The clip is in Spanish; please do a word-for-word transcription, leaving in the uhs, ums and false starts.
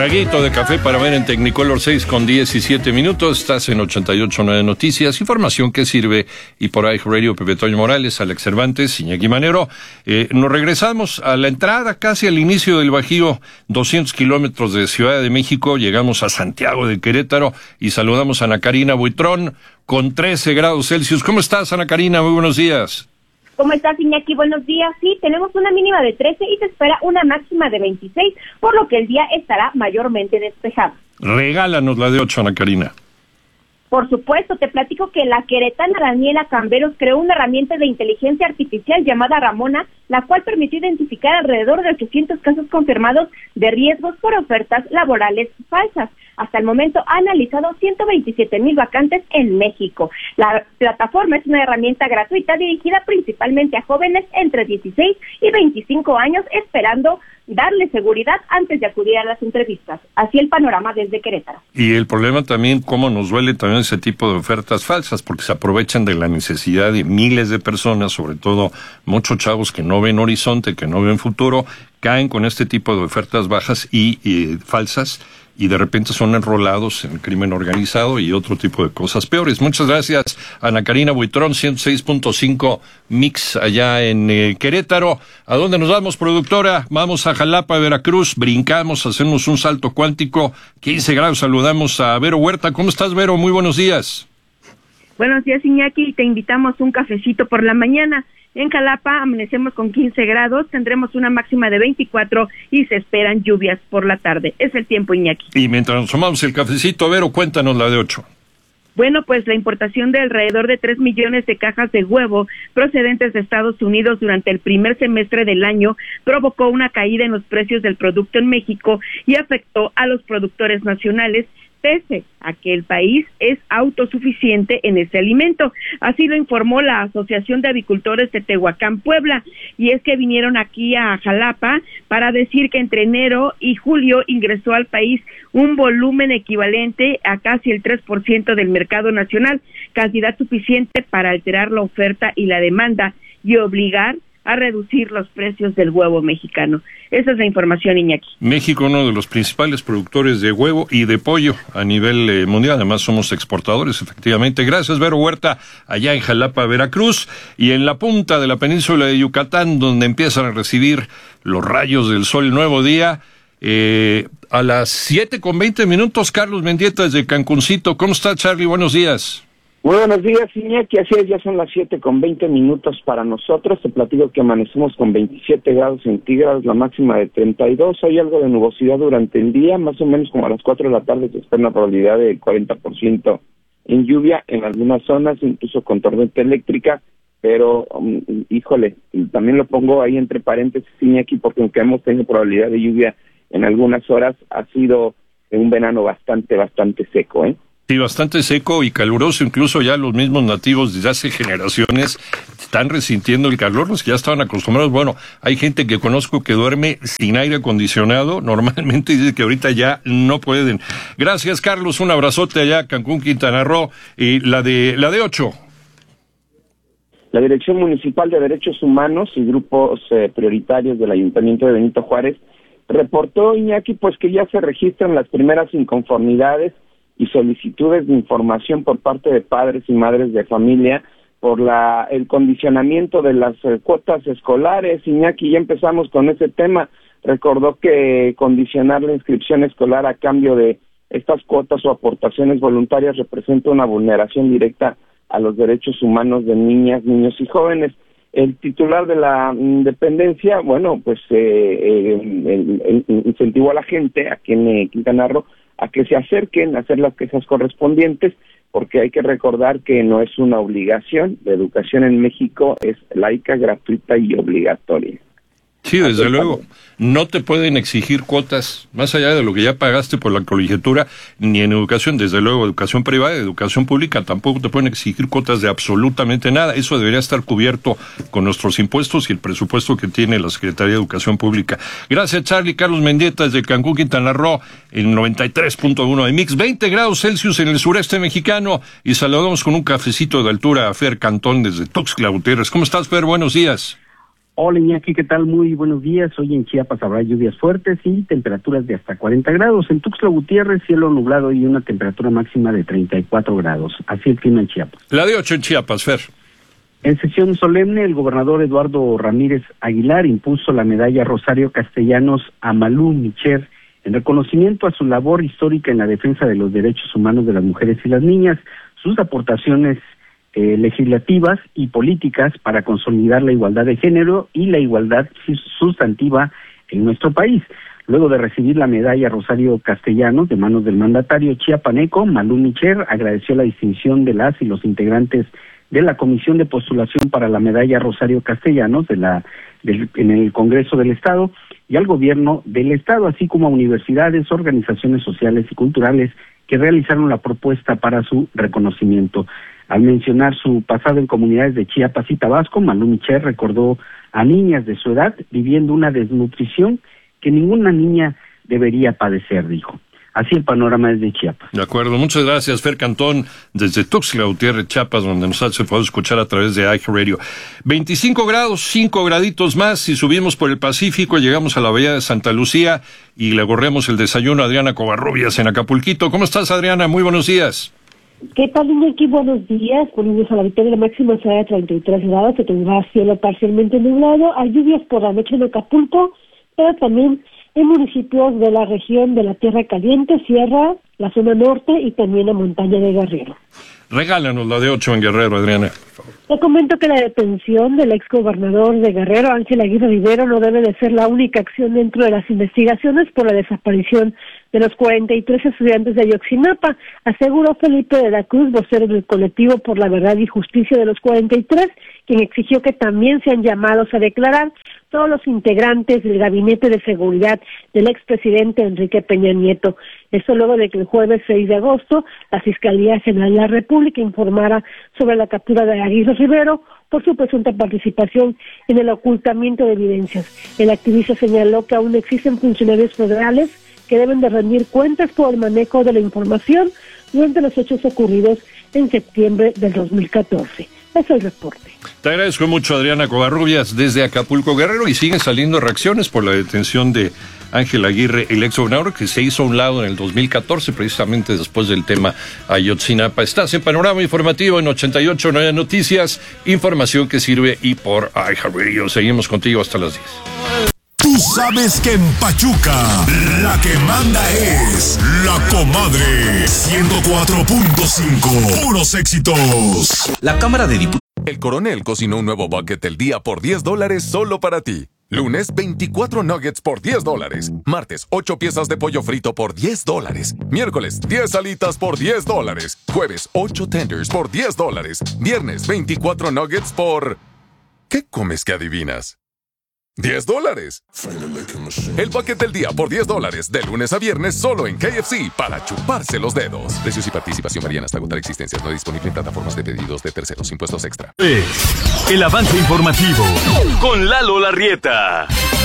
Traguito de café para ver en Technicolor, seis con diecisiete minutos. Estás en ochenta y ocho punto nueve Noticias, información que sirve. Y por ahí Radio Pepe Toño Morales, Alex Cervantes, Iñaki Manero. Eh, nos regresamos a la entrada, casi al inicio del Bajío, doscientos kilómetros de Ciudad de México. Llegamos a Santiago de Querétaro y saludamos a Ana Karina Buitrón con trece grados Celsius. ¿Cómo estás, Ana Karina? Muy buenos días. ¿Cómo estás, Iñaki? Buenos días. Sí, tenemos una mínima de trece y se espera una máxima de veintiséis, por lo que el día estará mayormente despejado. Regálanos la de ocho, Ana Karina. Por supuesto, te platico que la queretana Daniela Camberos creó una herramienta de inteligencia artificial llamada Ramona, la cual permitió identificar alrededor de ochocientos casos confirmados de riesgos por ofertas laborales falsas. Hasta el momento ha analizado ciento veintisiete mil vacantes en México. La plataforma es una herramienta gratuita dirigida principalmente a jóvenes entre dieciséis y veinticinco años, esperando darle seguridad antes de acudir a las entrevistas. Así el panorama desde Querétaro. Y el problema también, cómo nos duele también ese tipo de ofertas falsas, porque se aprovechan de la necesidad de miles de personas, sobre todo muchos chavos que no ven horizonte, que no ven futuro, caen con este tipo de ofertas bajas y, y falsas, y de repente son enrolados en el crimen organizado y otro tipo de cosas peores. Muchas gracias, Ana Karina Buitrón, ciento seis punto cinco Mix allá en eh, Querétaro. ¿A dónde nos vamos, productora? Vamos a Jalapa, Veracruz, brincamos, hacemos un salto cuántico, quince grados, saludamos a Vero Huerta. ¿Cómo estás, Vero? Muy buenos días. Buenos días, Iñaki, te invitamos un cafecito por la mañana. En Jalapa amanecemos con quince grados, tendremos una máxima de veinticuatro y se esperan lluvias por la tarde. Es el tiempo, Iñaki. Y mientras nos tomamos el cafecito, Vero, cuéntanos la de ocho. Bueno, pues la importación de alrededor de tres millones de cajas de huevo procedentes de Estados Unidos durante el primer semestre del año provocó una caída en los precios del producto en México y afectó a los productores nacionales, pese a que el país es autosuficiente en ese alimento. Así lo informó la Asociación de Avicultores de Tehuacán, Puebla, y es que vinieron aquí a Jalapa para decir que entre enero y julio ingresó al país un volumen equivalente a casi el tres por ciento del mercado nacional, cantidad suficiente para alterar la oferta y la demanda y obligar a reducir los precios del huevo mexicano. Esa es la información, Iñaki. México, uno de los principales productores de huevo y de pollo a nivel eh, mundial. Además, somos exportadores, efectivamente. Gracias, Vero Huerta, allá en Jalapa, Veracruz. Y en la punta de la península de Yucatán, donde empiezan a recibir los rayos del sol, nuevo día. Eh, a las siete con veinte minutos, Carlos Mendieta desde Cancuncito. ¿Cómo está, Charlie? Buenos días. Muy buenos días, Iñaki, así es, ya son las siete con veinte minutos para nosotros. Te platico que amanecemos con veintisiete grados centígrados, la máxima de treinta y dos. Hay algo de nubosidad durante el día, más o menos como a las cuatro de la tarde se espera una probabilidad de cuarenta por ciento en lluvia en algunas zonas, incluso con tormenta eléctrica, pero, um, híjole, también lo pongo ahí entre paréntesis, Iñaki, porque aunque hemos tenido probabilidad de lluvia en algunas horas, ha sido un verano bastante, bastante seco, ¿eh? Sí, bastante seco y caluroso, incluso ya los mismos nativos desde hace generaciones están resintiendo el calor, los que ya estaban acostumbrados. Bueno, hay gente que conozco que duerme sin aire acondicionado normalmente y dice que ahorita ya no pueden. Gracias, Carlos, un abrazote allá, Cancún, Quintana Roo. Y la de la de ocho. La Dirección Municipal de Derechos Humanos y grupos eh, prioritarios del Ayuntamiento de Benito Juárez reportó, Iñaki, pues que ya se registran las primeras inconformidades y solicitudes de información por parte de padres y madres de familia por la el condicionamiento de las eh, cuotas escolares. Iñaki, ya empezamos con ese tema. Recordó que condicionar la inscripción escolar a cambio de estas cuotas o aportaciones voluntarias representa una vulneración directa a los derechos humanos de niñas, niños y jóvenes. El titular de la mm, dependencia, bueno, pues eh, eh, incentivó a la gente aquí en eh, Quintana Roo a que se acerquen a hacer las quejas correspondientes, porque hay que recordar que no es una obligación. La educación en México es laica, gratuita y obligatoria. Sí, desde luego. No te pueden exigir cuotas más allá de lo que ya pagaste por la colegiatura, ni en educación, desde luego, educación privada, educación pública, tampoco te pueden exigir cuotas de absolutamente nada. Eso debería estar cubierto con nuestros impuestos y el presupuesto que tiene la Secretaría de Educación Pública. Gracias, Charlie. Carlos Mendieta desde Cancún, Quintana Roo, en noventa y tres punto uno de Mix. veinte grados Celsius en el sureste mexicano y saludamos con un cafecito de altura a Fer Cantón desde Tuxtla Gutiérrez. ¿Cómo estás, Fer? Buenos días. Hola Iñaki, ¿qué tal? Muy buenos días. Hoy en Chiapas habrá lluvias fuertes y temperaturas de hasta cuarenta grados. En Tuxtla Gutiérrez, cielo nublado y una temperatura máxima de treinta y cuatro grados. Así el clima en Chiapas. La de ocho en Chiapas, Fer. En sesión solemne, el gobernador Eduardo Ramírez Aguilar impuso la medalla Rosario Castellanos a Malú Micher en reconocimiento a su labor histórica en la defensa de los derechos humanos de las mujeres y las niñas, sus aportaciones Eh, legislativas y políticas para consolidar la igualdad de género y la igualdad sustantiva en nuestro país. Luego de recibir la medalla Rosario Castellanos de manos del mandatario chiapaneco, Malú Micher agradeció la distinción de las y los integrantes de la Comisión de Postulación para la medalla Rosario Castellanos de la del, en el Congreso del Estado y al Gobierno del Estado, así como a universidades, organizaciones sociales y culturales que realizaron la propuesta para su reconocimiento. Al mencionar su pasado en comunidades de Chiapas y Tabasco, Malú Micher recordó a niñas de su edad viviendo una desnutrición que ninguna niña debería padecer, dijo. Así el panorama desde Chiapas. De acuerdo, muchas gracias, Fer Cantón, desde Tuxtla Gutiérrez, Chiapas, donde nos hace poder escuchar a través de iHeartRadio. veinticinco grados, cinco graditos más, si subimos por el Pacífico, llegamos a la bahía de Santa Lucía y le gorremos el desayuno a Adriana Covarrubias en Acapulquito. ¿Cómo estás, Adriana? Muy buenos días. ¿Qué tal, Iñaki? Buenos días. Buenos días a la victoria. La máxima será de treinta y tres grados, se tendrá cielo parcialmente nublado. Hay lluvias por la noche en Acapulco, pero también en municipios de la región de la Tierra Caliente, Sierra, la zona norte y también la montaña de Guerrero. Regálanos la de ocho en Guerrero, Adriana. Te comento que la detención del exgobernador de Guerrero, Ángel Aguirre Rivero, no debe de ser la única acción dentro de las investigaciones por la desaparición de los cuarenta y tres estudiantes de Ayotzinapa, aseguró Felipe de la Cruz, vocero del colectivo por la verdad y justicia de los cuarenta y tres, quien exigió que también sean llamados a declarar todos los integrantes del gabinete de seguridad del expresidente Enrique Peña Nieto. Esto luego de que el jueves seis de agosto la Fiscalía General de la República informara sobre la captura de Aguirre Rivero por su presunta participación en el ocultamiento de evidencias. El activista señaló que aún existen funcionarios federales que deben de rendir cuentas por el manejo de la información durante los hechos ocurridos en septiembre del dos mil catorce. Es el reporte. Te agradezco mucho, Adriana Covarrubias, desde Acapulco, Guerrero, y siguen saliendo reacciones por la detención de Ángel Aguirre, el ex gobernador, que se hizo a un lado en el dos mil catorce, precisamente después del tema Ayotzinapa. Estás en Panorama Informativo en ochenta y ocho punto nueve Noticias, información que sirve y por iHeartRadio. Seguimos contigo hasta las diez. Tú sabes que en Pachuca la que manda es La Comadre ciento cuatro punto cinco. Puros éxitos. La Cámara de Diputados. El Coronel cocinó un nuevo bucket del día por diez dólares solo para ti. Lunes, veinticuatro nuggets por diez dólares. Martes, ocho piezas de pollo frito por diez dólares. Miércoles, diez alitas por diez dólares. Jueves, ocho tenders por diez dólares. Viernes, veinticuatro nuggets por... ¿Qué comes que adivinas? diez dólares. El paquete del día por diez dólares, de lunes a viernes, solo en K F C, para chuparse los dedos. Precios y participación varían hasta agotar existencias. No disponible en plataformas de pedidos de terceros. Impuestos extra. El avance informativo con Lalo Larrieta.